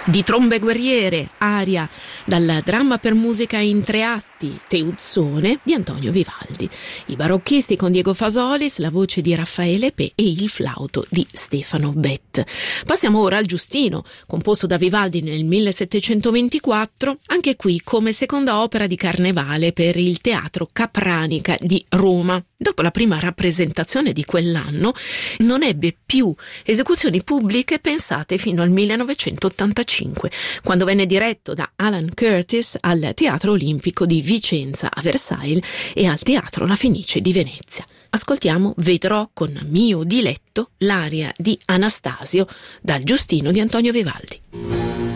Di trombe guerriere, aria dal dramma per musica in 3 atti, Teuzzone di Antonio Vivaldi, i barocchisti con Diego Fasolis, la voce di Raffaele Pe e il flauto di Stefano Bett. Passiamo ora al Giustino, composto da Vivaldi nel 1724, anche qui come seconda opera di carnevale per il Teatro Capranica di Roma. Dopo la prima rappresentazione di quell'anno non ebbe più esecuzioni pubbliche pensate fino al 1985, quando venne diretto da Alan Curtis al Teatro Olimpico di Vicenza a Versailles e al Teatro La Fenice di Venezia. Ascoltiamo Vedrò con mio diletto l'aria di Anastasio dal Giustino di Antonio Vivaldi.